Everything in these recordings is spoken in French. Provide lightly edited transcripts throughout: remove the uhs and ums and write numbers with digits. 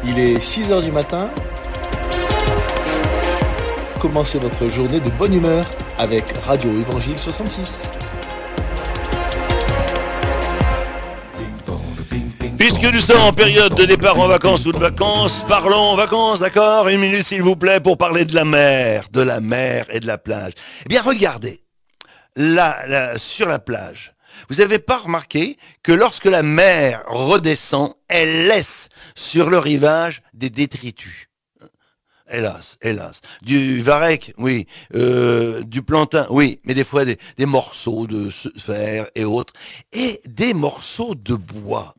Il est 6h du matin. Commencez votre journée de bonne humeur avec Radio Évangile 66. Puisque nous sommes en période de départ en vacances ou de vacances, parlons en vacances, d'accord ? Une minute s'il vous plaît pour parler de la mer et de la plage. Eh bien regardez, là, sur la plage, vous n'avez pas remarqué que lorsque la mer redescend, elle laisse sur le rivage des détritus. Hélas. Du varech, oui. Du plantain, oui. Mais des fois, des morceaux de fer et autres. Et des morceaux de bois.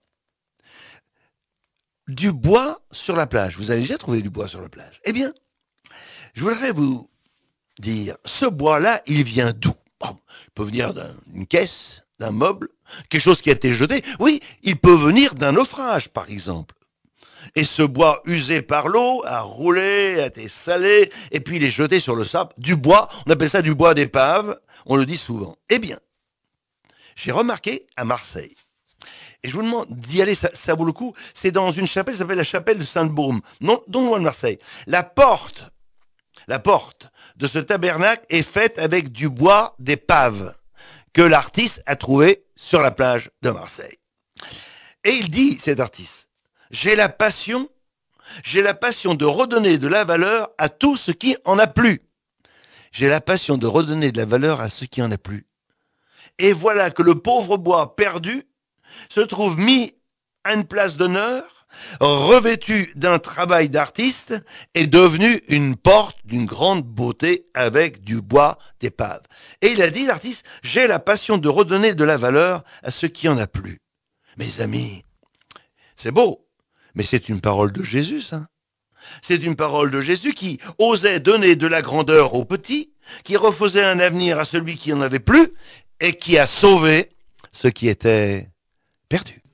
Du bois sur la plage. Vous avez déjà trouvé du bois sur la plage? Eh bien, je voudrais vous dire, ce bois-là, il vient d'où? Bon, il peut venir d'une caisse, d'un meuble, quelque chose qui a été jeté. Oui, il peut venir d'un naufrage, par exemple. Et ce bois usé par l'eau a roulé, a été salé, et puis il est jeté sur le sable. Du bois, on appelle ça du bois d'épave, on le dit souvent. Eh bien, j'ai remarqué à Marseille, et je vous demande d'y aller, ça vaut le coup, c'est dans une chapelle, ça s'appelle la chapelle de Sainte-Baume, non loin de Marseille. La porte de ce tabernacle est faite avec du bois d'épave que l'artiste a trouvé sur la plage de Marseille. Et il dit, cet artiste, j'ai la passion de redonner de la valeur à tout ce qui en a plus. J'ai la passion de redonner de la valeur à ce qui en a plus. Et voilà que le pauvre bois perdu se trouve mis à une place d'honneur, revêtu d'un travail d'artiste et devenu une porte d'une grande beauté avec du bois d'épave. Et il a dit, l'artiste, j'ai la passion de redonner de la valeur à ce qui en a plus. Mes amis, c'est beau. Mais c'est une parole de Jésus, ça. C'est une parole de Jésus qui osait donner de la grandeur aux petits, qui refaisait un avenir à celui qui n'en avait plus, et qui a sauvé ce qui était perdu.